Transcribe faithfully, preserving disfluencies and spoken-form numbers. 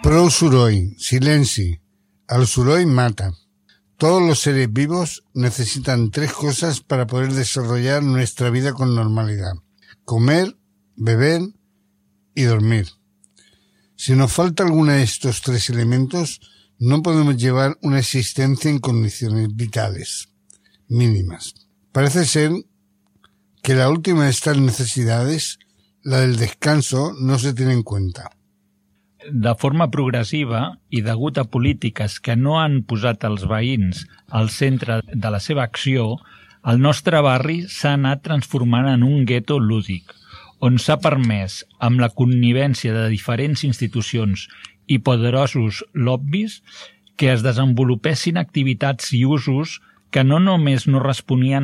Prou soroll, silenci. El soroll mata. Todos los seres vivos necesitan tres cosas para poder desarrollar nuestra vida con normalidad: comer, beber y dormir. Si nos falta alguno de estos tres elementos, no podemos llevar una existencia en condiciones vitales mínimas. Parece ser que la última de estas necesidades, la del descanso, no se tiene en cuenta. De forma progressiva i degut a polítiques que no han posat els veïns al centre de la seva acció, el nostre barri s'ha anat transformant en un gueto lúdic, on s'ha permès, amb la connivència de diferents institucions i poderosos lobbys, que es desenvolupessin activitats i usos que no només no responien